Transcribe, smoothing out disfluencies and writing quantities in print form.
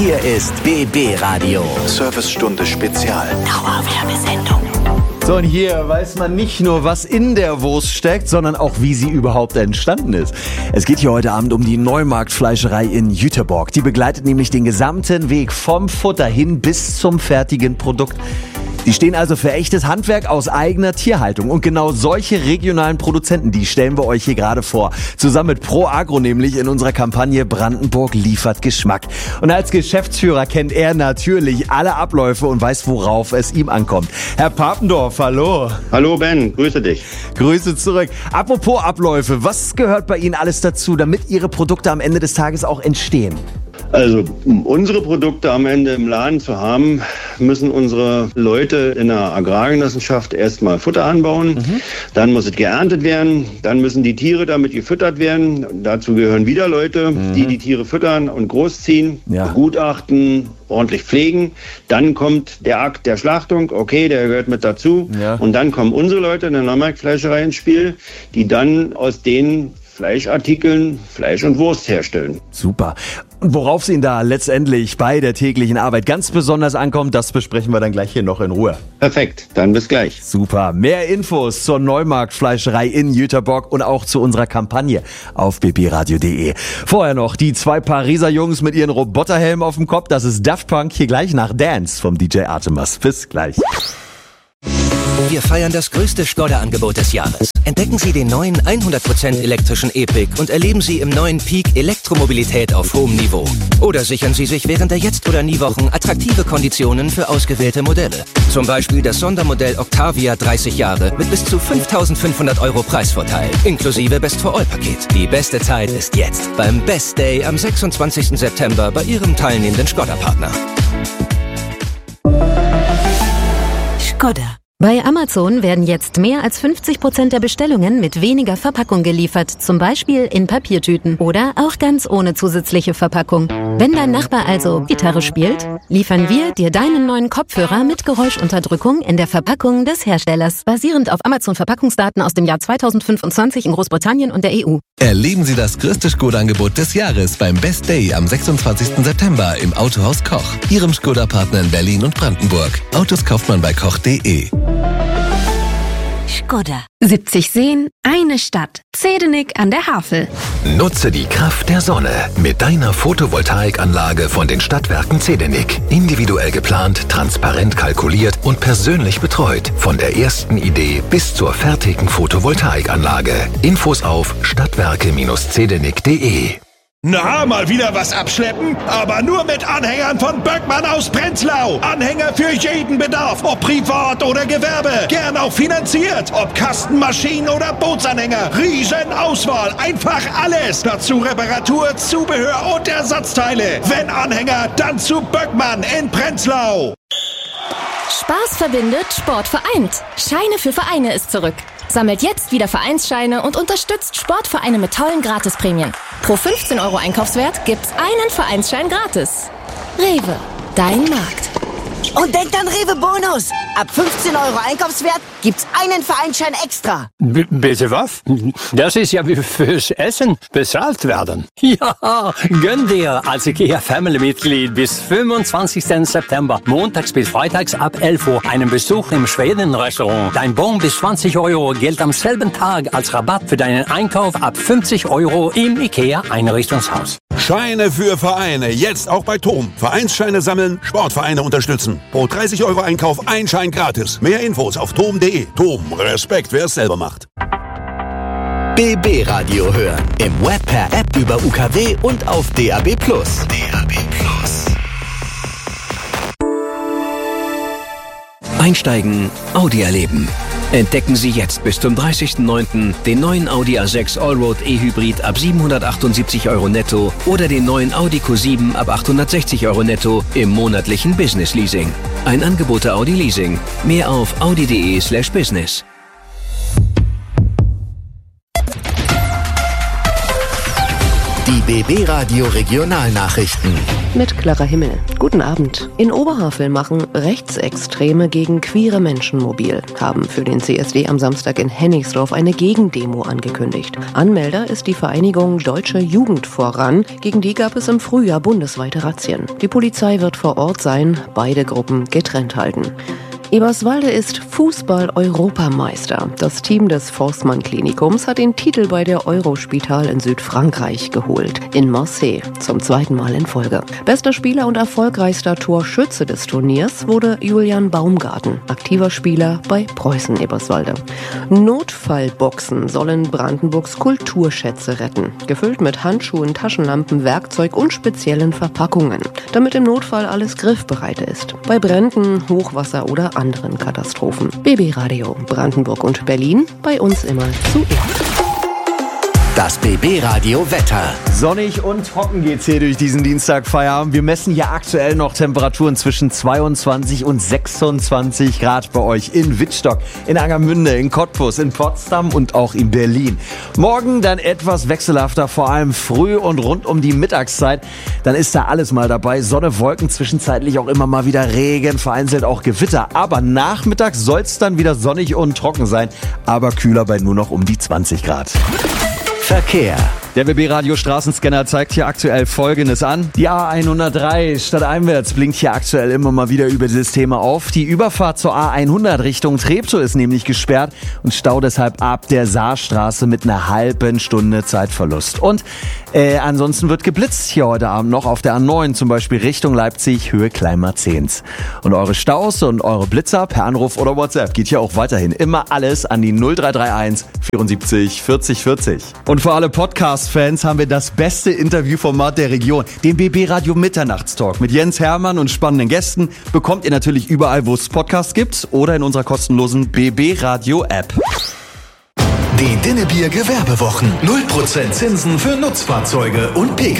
Hier ist BB Radio. Servicestunde Spezial. Dauerwerbesendung. So, und hier weiß man nicht nur, was in der Wurst steckt, sondern auch, wie sie überhaupt entstanden ist. Es geht hier heute Abend um die Neumarktfleischerei in Jüterborg. Die begleitet nämlich den gesamten Weg vom Futter hin bis zum fertigen Produkt. Die stehen also für echtes Handwerk aus eigener Tierhaltung. Und genau solche regionalen Produzenten, die stellen wir euch hier gerade vor. Zusammen mit Pro Agro nämlich in unserer Kampagne Brandenburg liefert Geschmack. Und als Geschäftsführer kennt er natürlich alle Abläufe und weiß, worauf es ihm ankommt. Herr Papendorf, hallo. Hallo Ben, grüße dich. Grüße zurück. Apropos Abläufe, was gehört bei Ihnen alles dazu, damit Ihre Produkte am Ende des Tages auch entstehen? Also, um unsere Produkte am Ende im Laden zu haben, müssen unsere Leute in der Agrargenossenschaft erstmal Futter anbauen. Dann muss es geerntet werden. Dann müssen die Tiere damit gefüttert werden. Dazu gehören wieder Leute, die die Tiere füttern und großziehen, begutachten, ordentlich pflegen. Dann kommt der Akt der Schlachtung. Okay, der gehört mit dazu. Ja. Und dann kommen unsere Leute in der Neumarktfleischerei ins Spiel, die dann aus den Fleischartikeln Fleisch und Wurst herstellen. Super. Und worauf es Ihnen da letztendlich bei der täglichen Arbeit ganz besonders ankommt, das besprechen wir dann gleich hier noch in Ruhe. Perfekt, dann bis gleich. Super. Mehr Infos zur Neumarktfleischerei in Jüterborg und auch zu unserer Kampagne auf bbradio.de. Vorher noch die zwei Pariser Jungs mit ihren Roboterhelmen auf dem Kopf. Das ist Daft Punk, hier gleich nach Dance vom DJ Artemas. Bis gleich. Wir feiern das größte Skoda-Angebot des Jahres. Entdecken Sie den neuen 100% elektrischen E-Pick und erleben Sie im neuen Peak Elektromobilität auf hohem Niveau. Oder sichern Sie sich während der Jetzt- oder Nie-Wochen attraktive Konditionen für ausgewählte Modelle. Zum Beispiel das Sondermodell Octavia 30 Jahre mit bis zu 5.500 € Preisvorteil, inklusive Best-for-All-Paket. Die beste Zeit ist jetzt beim Best Day am 26. September bei Ihrem teilnehmenden Skoda-Partner. Skoda. Bei Amazon werden jetzt mehr als 50% der Bestellungen mit weniger Verpackung geliefert, zum Beispiel in Papiertüten oder auch ganz ohne zusätzliche Verpackung. Wenn dein Nachbar also Gitarre spielt, liefern wir dir deinen neuen Kopfhörer mit Geräuschunterdrückung in der Verpackung des Herstellers, basierend auf Amazon-Verpackungsdaten aus dem Jahr 2025 in Großbritannien und der EU. Erleben Sie das größte Skoda-Angebot des Jahres beim Best Day am 26. September im Autohaus Koch, Ihrem Skoda-Partner in Berlin und Brandenburg. Autos kauft man bei koch.de. Skoda. 70 Seen, eine Stadt. Zedenik an der Havel. Nutze die Kraft der Sonne mit deiner Photovoltaikanlage von den Stadtwerken Zedenik. Individuell geplant, transparent kalkuliert und persönlich betreut. Von der ersten Idee bis zur fertigen Photovoltaikanlage. Infos auf stadtwerke-zedenik.de. Na, mal wieder was abschleppen? Aber nur mit Anhängern von Böckmann aus Prenzlau. Anhänger für jeden Bedarf, ob privat oder Gewerbe. Gern auch finanziert. Ob Kastenmaschinen oder Bootsanhänger. Riesenauswahl, einfach alles. Dazu Reparatur, Zubehör und Ersatzteile. Wenn Anhänger, dann zu Böckmann in Prenzlau. Spaß verbindet, Sport vereint. Scheine für Vereine ist zurück. Sammelt jetzt wieder Vereinsscheine und unterstützt Sportvereine mit tollen Gratisprämien. Pro 15 € Einkaufswert gibt's einen Vereinsschein gratis. Rewe, dein Markt. Und denkt an Rewe Bonus. Ab 15 € Einkaufswert gibt's einen Vereinsschein extra. Bitte was? Das ist ja wie fürs Essen bezahlt werden. Ja, gönn dir als IKEA-Family-Mitglied bis 25. September, montags bis freitags ab 11 Uhr, einen Besuch im Schweden-Restaurant. Dein Bon bis 20 € gilt am selben Tag als Rabatt für deinen Einkauf ab 50 € im IKEA-Einrichtungshaus. Scheine für Vereine, jetzt auch bei TOM. Vereinsscheine sammeln, Sportvereine unterstützen. Pro 30 € Einkauf ein Schein gratis. Mehr Infos auf tom.de. TOM, Respekt, wer es selber macht. BB Radio hören. Im Web, per App, über UKW und auf DAB+. DAB+. Einsteigen, Audi erleben. Entdecken Sie jetzt bis zum 30.09. den neuen Audi A6 Allroad E-Hybrid ab 778 € netto oder den neuen Audi Q7 ab 860 € netto im monatlichen Business Leasing. Ein Angebot der Audi Leasing. Mehr auf audi.de/business. Die BB Radio Regionalnachrichten. Mit Clara Himmel. Guten Abend. In Oberhavel machen Rechtsextreme gegen queere Menschen mobil, haben für den CSD am Samstag in Hennigsdorf eine Gegendemo angekündigt. Anmelder ist die Vereinigung Deutsche Jugend voran. Gegen die gab es im Frühjahr bundesweite Razzien. Die Polizei wird vor Ort sein, beide Gruppen getrennt halten. Eberswalde ist Fußball-Europameister. Das Team des Forstmann-Klinikums hat den Titel bei der Eurospital in Südfrankreich geholt. In Marseille, zum 2. Mal in Folge. Bester Spieler und erfolgreichster Torschütze des Turniers wurde Julian Baumgarten, aktiver Spieler bei Preußen Eberswalde. Notfallboxen sollen Brandenburgs Kulturschätze retten. Gefüllt mit Handschuhen, Taschenlampen, Werkzeug und speziellen Verpackungen. Damit im Notfall alles griffbereit ist. Bei Bränden, Hochwasser oder anderen Katastrophen. BB Radio Brandenburg und Berlin, bei uns immer zuerst. Das BB Radio Wetter. Sonnig und trocken geht's hier durch diesen Dienstagfeierabend. Wir messen hier aktuell noch Temperaturen zwischen 22 und 26 Grad bei euch in Wittstock, in Angermünde, in Cottbus, in Potsdam und auch in Berlin. Morgen dann etwas wechselhafter, vor allem früh und rund um die Mittagszeit. Dann ist da alles mal dabei. Sonne, Wolken, zwischenzeitlich auch immer mal wieder Regen, vereinzelt auch Gewitter. Aber nachmittags soll's dann wieder sonnig und trocken sein, aber kühler bei nur noch um die 20 Grad. Verkehr. Der BB-Radio Straßenscanner zeigt hier aktuell Folgendes an. Die A103 stadteinwärts blinkt hier aktuell immer mal wieder über dieses Thema auf. Die Überfahrt zur A100 Richtung Treptow ist nämlich gesperrt und Stau deshalb ab der Saarstraße mit einer halben Stunde Zeitverlust. Und ansonsten wird geblitzt hier heute Abend noch auf der A9, zum Beispiel Richtung Leipzig, Höhe Kleinmarzehns. Und eure Staus und eure Blitzer per Anruf oder WhatsApp geht hier auch weiterhin immer alles an die 0331 74 40 40. Und für alle Podcast-Fans haben wir das beste Interviewformat der Region, den BB Radio Mitternachtstalk mit Jens Hermann und spannenden Gästen. Bekommt ihr natürlich überall, wo es Podcasts gibt oder in unserer kostenlosen BB Radio App. Die Dinnebier Gewerbewochen. 0% Zinsen für Nutzfahrzeuge und Pkw.